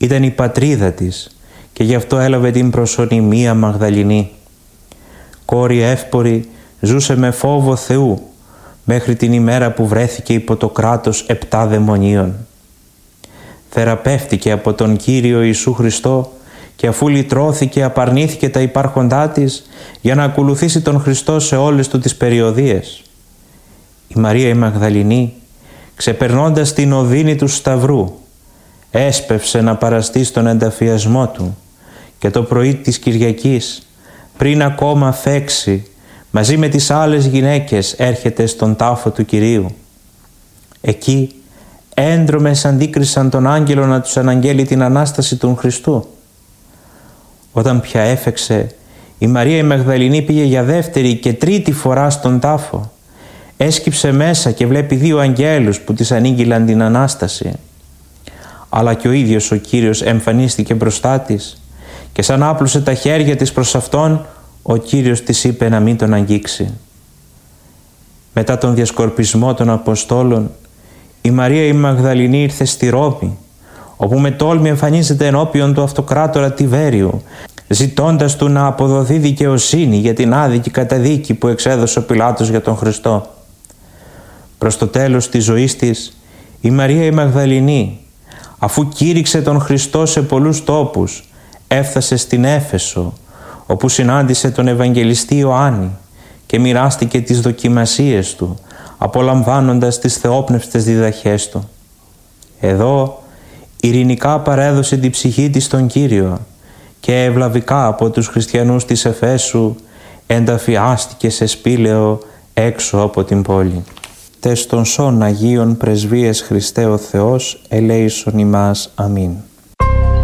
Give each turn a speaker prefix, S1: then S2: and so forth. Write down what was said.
S1: Ήταν η πατρίδα της και γι' αυτό έλαβε την προσωνυμία Μαγδαληνή. Κόρη εύπορη, ζούσε με φόβο Θεού μέχρι την ημέρα που βρέθηκε υπό το κράτος 7 δαιμονίων. Θεραπεύτηκε από τον Κύριο Ιησού Χριστό και αφού λυτρώθηκε απαρνήθηκε τα υπάρχοντά της για να ακολουθήσει τον Χριστό σε όλες του τις περιοδίες. Η Μαρία η Μαγδαληνή, ξεπερνώντας την οδύνη του Σταυρού, έσπευσε να παραστεί στον ενταφιασμό του και το πρωί της Κυριακής, πριν ακόμα φέξει, μαζί με τις άλλες γυναίκες έρχεται στον τάφο του Κυρίου. Εκεί έντρομες αντίκρισαν τον άγγελο να τους αναγγέλει την Ανάσταση του Χριστού. Όταν πια έφεξε, η Μαρία η Μαγδαληνή πήγε για δεύτερη και τρίτη φορά στον τάφο. Έσκυψε μέσα και βλέπει 2 αγγέλους που της ανήγγειλαν την Ανάσταση. Αλλά και ο ίδιος ο Κύριος εμφανίστηκε μπροστά της και σαν άπλωσε τα χέρια της προς Αυτόν, ο Κύριος της είπε να μην τον αγγίξει. Μετά τον διασκορπισμό των Αποστόλων, η Μαρία η Μαγδαληνή ήρθε στη Ρώμη, όπου με τόλμη εμφανίζεται ενώπιον του αυτοκράτορα Τιβέριου, ζητώντας του να αποδοθεί δικαιοσύνη για την άδικη καταδίκη που εξέδωσε ο Πιλάτος για τον Χριστό. Προς το τέλος της ζωής της, η Μαρία η Μαγδαληνή, αφού κήρυξε τον Χριστό σε πολλούς τόπους, έφτασε στην Έφεσο, όπου συνάντησε τον Ευαγγελιστή Ιωάννη και μοιράστηκε τις δοκιμασίες του, απολαμβάνοντας τις θεόπνευστες διδαχές του. Εδώ ειρηνικά παρέδωσε την ψυχή της στον Κύριο και ευλαβικά από τους χριστιανούς της Εφέσου ενταφιάστηκε σε σπήλαιο έξω από την πόλη. Τες των σών Αγίων Πρεσβείες Χριστέ ο Θεός, ελέησον ημάς. Αμήν.